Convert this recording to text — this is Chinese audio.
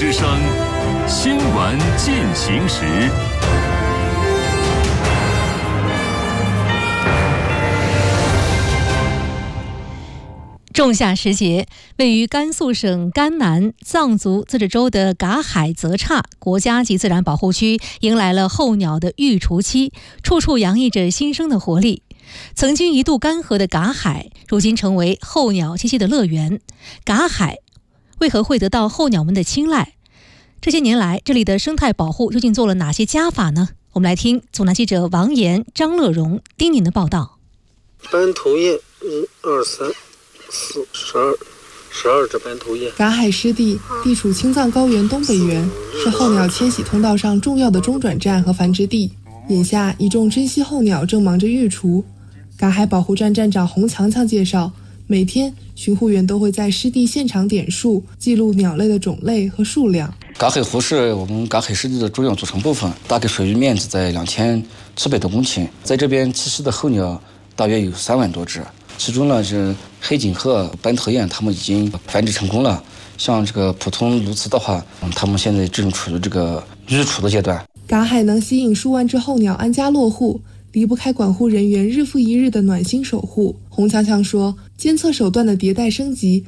之声，新闻进行时。 仲夏时节，位于甘肃省甘南藏族自治州的嘎海泽刹国家级自然保护区迎来了候鸟的育雏期，处处洋溢着新生的活力。曾经一度干涸的嘎海，如今成为候鸟栖息的乐园。嘎海为何会得到候鸟们的青睐？这些年来，这里的生态保护究竟做了哪些加法呢？我们来听总台记者王岩、张乐荣丁宁的报道。 斑头雁1、2、3、4、12只斑头雁。 嘎海湿地地处青藏高原东北缘，是候鸟迁徙通道上重要的中转站和繁殖地。眼下，一众珍稀候鸟正忙着育雏。嘎海保护站站长洪强强介绍，每天巡护员都会在湿地现场点数，记录鸟类的种类和数量。 嘎海湖是我们嘎海湿地的主要组成部分，大概水域面积在2700多公顷，在这边栖息的候鸟大约有3万多只，其中呢是黑颈鹤、斑头雁，它们已经繁殖成功了。像这个普通鸬鹚的话，它们现在正处于这个育雏的阶段。 嘎海能吸引数万只候鸟安家落户，离不开管护人员日复一日的暖心守护。洪强强说，监测手段的迭代升级